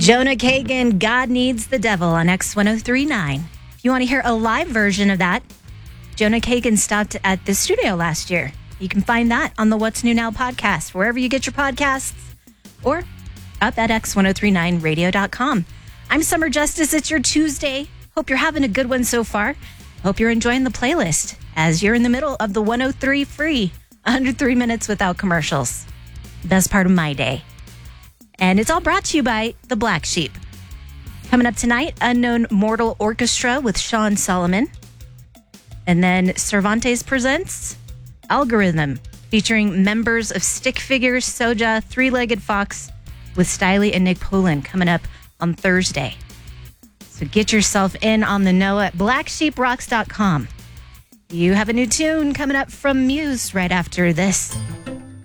Jonah Kagan, God Needs the Devil on X1039. If you want to hear a live version of that, Jonah Kagan stopped at the studio last year. You can find that on the What's New Now podcast, wherever you get your podcasts, or up at x1039radio.com. I'm Summer Justice. It's your Tuesday. Hope you're having a good one so far. Hope you're enjoying the playlist as you're in the middle of the 103 free, 103 minutes without commercials. Best part of my day. And it's all brought to you by The Black Sheep. Coming up tonight, Unknown Mortal Orchestra with Sean Solomon. And then Cervantes presents Algorithm, featuring members of Stick Figures, Soja, Three-Legged Fox, with Styley and Nick Poland coming up on Thursday. So get yourself in on the know at blacksheeprocks.com. You have a new tune coming up from Muse right after this.